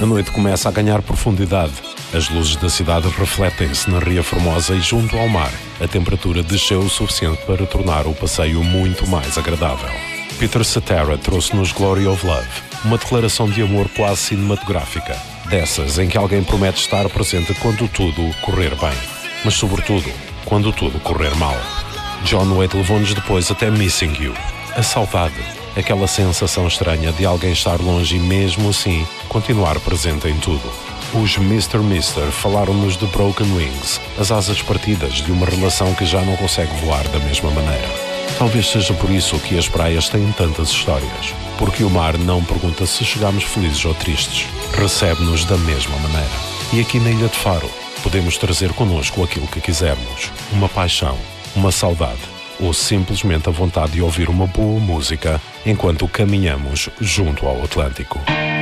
A noite começa a ganhar profundidade. As luzes da cidade refletem-se na Ria Formosa e junto ao mar, a temperatura desceu o suficiente para tornar o passeio muito mais agradável. Peter Cetera trouxe-nos Glory of Love, uma declaração de amor quase cinematográfica, dessas em que alguém promete estar presente quando tudo correr bem, mas sobretudo, quando tudo correr mal. John Waite levou-nos depois até Missing You, a saudade, aquela sensação estranha de alguém estar longe e mesmo assim continuar presente em tudo. Os Mr. Mister falaram-nos de Broken Wings, as asas partidas de uma relação que já não consegue voar da mesma maneira. Talvez seja por isso que as praias têm tantas histórias, porque o mar não pergunta se chegamos felizes ou tristes, recebe-nos da mesma maneira. E aqui na Ilha de Faro, podemos trazer connosco aquilo que quisermos, uma paixão, uma saudade, ou simplesmente a vontade de ouvir uma boa música enquanto caminhamos junto ao Atlântico.